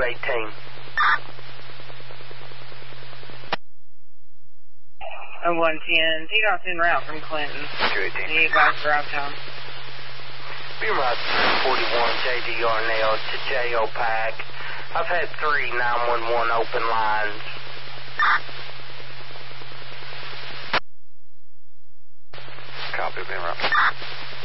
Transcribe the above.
218. 110. T-Dot's en route from Clinton. 218. Need advice drive time. Be right 41 J.D. Yarnell to J.O. Pack. I've had 3 911 open lines. Copy, be right.